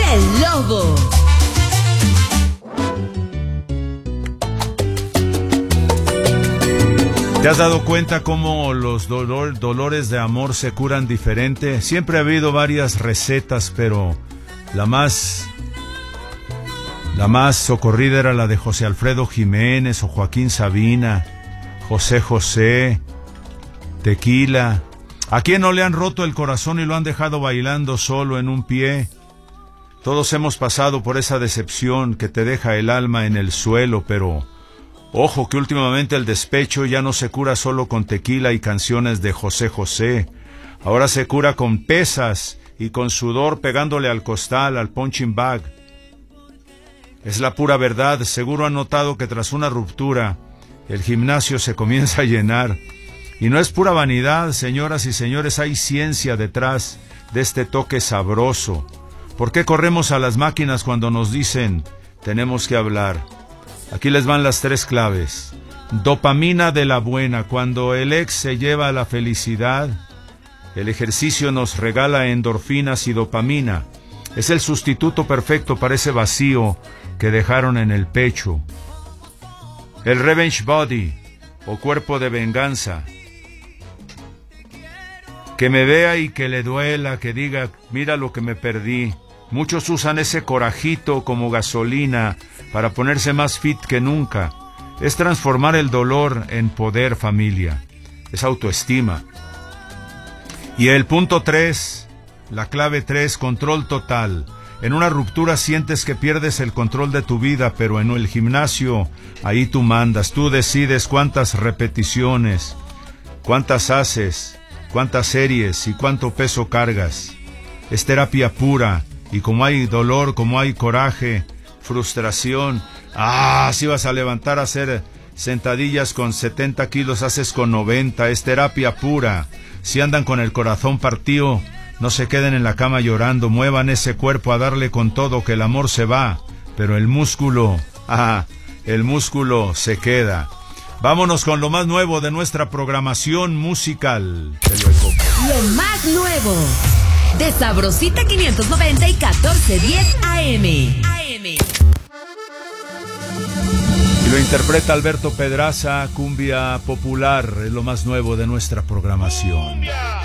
El Lobo. ¿Te has dado cuenta cómo los dolores de amor se curan diferente? Siempre ha habido varias recetas, pero la más socorrida era la de José Alfredo Jiménez o Joaquín Sabina, José José, tequila. ¿A quién no le han roto el corazón y lo han dejado bailando solo en un pie? Todos hemos pasado por esa decepción que te deja el alma en el suelo, pero ojo que últimamente el despecho ya no se cura solo con tequila y canciones de José José. Ahora se cura con pesas y con sudor pegándole al costal, al punching bag. Es la pura verdad. Seguro han notado que tras una ruptura el gimnasio se comienza a llenar. Y no es pura vanidad, señoras y señores, hay ciencia detrás de este toque sabroso. ¿Por qué corremos a las máquinas cuando nos dicen tenemos que hablar? Aquí les van las 3 claves. Dopamina de la buena. Cuando el ex se lleva a la felicidad, el ejercicio nos regala endorfinas y dopamina. Es el sustituto perfecto para ese vacío que dejaron en el pecho. El revenge body, o cuerpo de venganza. Que me vea y que le duela, que diga, mira lo que me perdí. Muchos usan ese corajito como gasolina para ponerse más fit que nunca. Es transformar el dolor en poder, familia. Es autoestima. Y el punto 3, la clave 3, control total. En una ruptura sientes que pierdes el control de tu vida, pero en el gimnasio, ahí tú mandas. Tú decides cuántas repeticiones, cuántas haces, cuántas series y cuánto peso cargas. Es terapia pura. Y como hay dolor, como hay coraje, frustración, si vas a levantar a hacer sentadillas con 70 kilos, haces con 90, es terapia pura. Si andan con el corazón partido, no se queden en la cama llorando, muevan ese cuerpo a darle con todo, que el amor se va, pero el músculo se queda. Vámonos con lo más nuevo de nuestra programación musical. Lo más nuevo de Sabrosita 590 y 1410 AM. Y lo interpreta Alberto Pedraza, cumbia popular, es lo más nuevo de nuestra programación. ¡Cumbia!